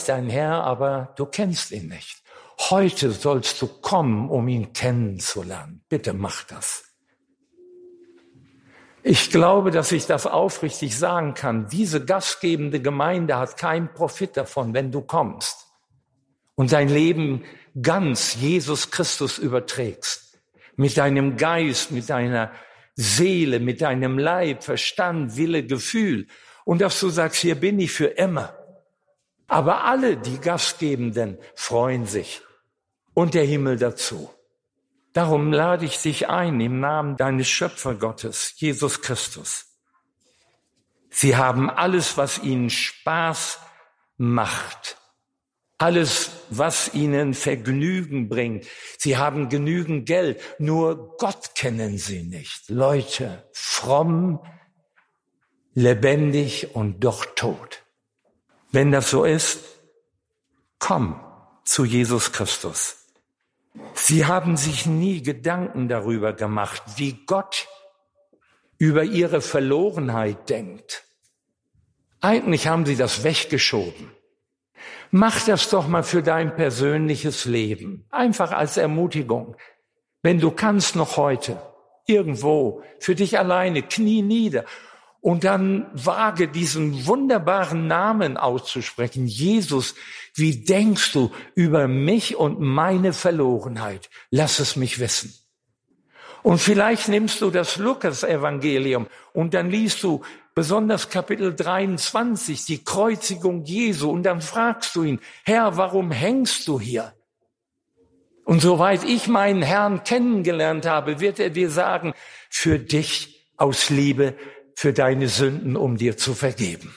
vielleicht dein Herr, aber du kennst ihn nicht. Heute sollst du kommen, um ihn kennenzulernen. Bitte mach das. Ich glaube, dass ich das aufrichtig sagen kann. Diese gastgebende Gemeinde hat keinen Profit davon, wenn du kommst und dein Leben ganz Jesus Christus überträgst. Mit deinem Geist, mit deiner Seele, mit deinem Leib, Verstand, Wille, Gefühl. Und dass du sagst, hier bin ich für immer. Aber alle, die Gastgebenden, freuen sich. Und der Himmel dazu. Darum lade ich dich ein im Namen deines Schöpfergottes, Jesus Christus. Sie haben alles, was ihnen Spaß macht. Alles, was ihnen Vergnügen bringt. Sie haben genügend Geld, nur Gott kennen sie nicht. Leute, fromm, lebendig und doch tot. Wenn das so ist, komm zu Jesus Christus. Sie haben sich nie Gedanken darüber gemacht, wie Gott über ihre Verlorenheit denkt. Eigentlich haben sie das weggeschoben. Mach das doch mal für dein persönliches Leben. Einfach als Ermutigung. Wenn du kannst noch heute, irgendwo, für dich alleine, knie nieder und dann wage diesen wunderbaren Namen auszusprechen. Jesus, wie denkst du über mich und meine Verlorenheit? Lass es mich wissen. Und vielleicht nimmst du das Lukas-Evangelium und dann liest du besonders Kapitel 23, die Kreuzigung Jesu, und dann fragst du ihn, Herr, warum hängst du hier? Und soweit ich meinen Herrn kennengelernt habe, wird er dir sagen, für dich aus Liebe, für deine Sünden, um dir zu vergeben.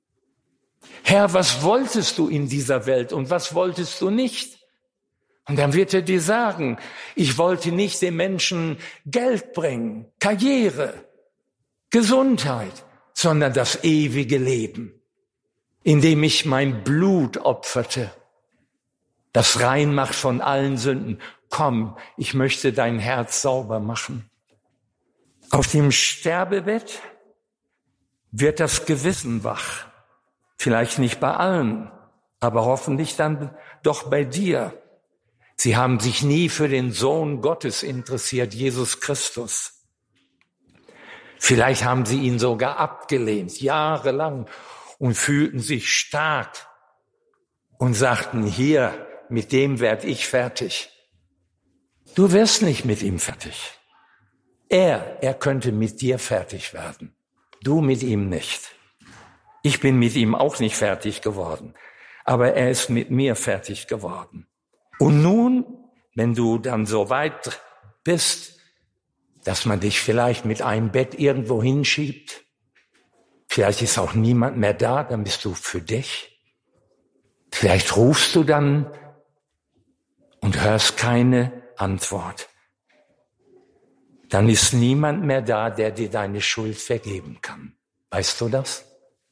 Herr, was wolltest du in dieser Welt und was wolltest du nicht? Und dann wird er dir sagen, ich wollte nicht den Menschen Geld bringen, Karriere, Gesundheit, sondern das ewige Leben, indem ich mein Blut opferte, das rein macht von allen Sünden. Komm, ich möchte dein Herz sauber machen. Auf dem Sterbebett wird das Gewissen wach. Vielleicht nicht bei allen, aber hoffentlich dann doch bei dir. Sie haben sich nie für den Sohn Gottes interessiert, Jesus Christus. Vielleicht haben sie ihn sogar abgelehnt, jahrelang, und fühlten sich stark und sagten, hier, mit dem werd ich fertig. Du wirst nicht mit ihm fertig. Er könnte mit dir fertig werden. Du mit ihm nicht. Ich bin mit ihm auch nicht fertig geworden, aber er ist mit mir fertig geworden. Und nun, wenn du dann so weit bist, dass man dich vielleicht mit einem Bett irgendwo hinschiebt, vielleicht ist auch niemand mehr da, dann bist du für dich. Vielleicht rufst du dann und hörst keine Antwort. Dann ist niemand mehr da, der dir deine Schuld vergeben kann. Weißt du das?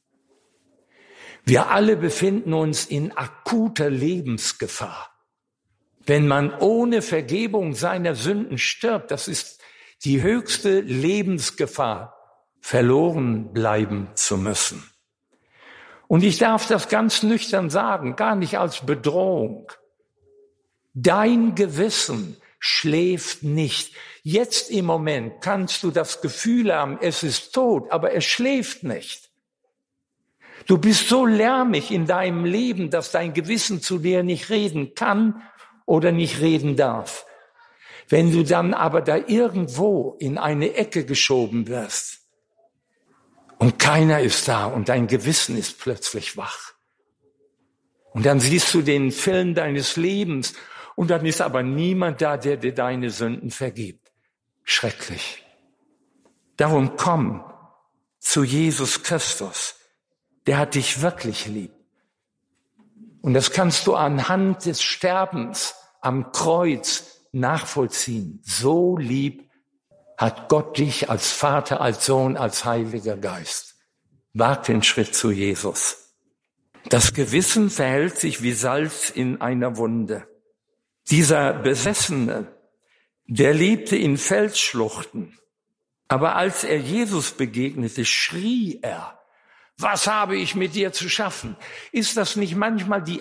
Wir alle befinden uns in akuter Lebensgefahr. Wenn man ohne Vergebung seiner Sünden stirbt, das ist die höchste Lebensgefahr, verloren bleiben zu müssen. Und ich darf das ganz nüchtern sagen, gar nicht als Bedrohung. Dein Gewissen schläft nicht. Jetzt im Moment kannst du das Gefühl haben, es ist tot, aber es schläft nicht. Du bist so lärmig in deinem Leben, dass dein Gewissen zu dir nicht reden kann oder nicht reden darf. Wenn du dann aber da irgendwo in eine Ecke geschoben wirst und keiner ist da und dein Gewissen ist plötzlich wach. Und dann siehst du den Film deines Lebens und dann ist aber niemand da, der dir deine Sünden vergibt. Schrecklich. Darum komm zu Jesus Christus. Der hat dich wirklich lieb. Und das kannst du anhand des Sterbens am Kreuz nachvollziehen. So lieb hat Gott dich als Vater, als Sohn, als Heiliger Geist. Wag den Schritt zu Jesus. Das Gewissen verhält sich wie Salz in einer Wunde. Dieser Besessene, der lebte in Felsschluchten. Aber als er Jesus begegnete, schrie er, was habe ich mit dir zu schaffen? Ist das nicht manchmal die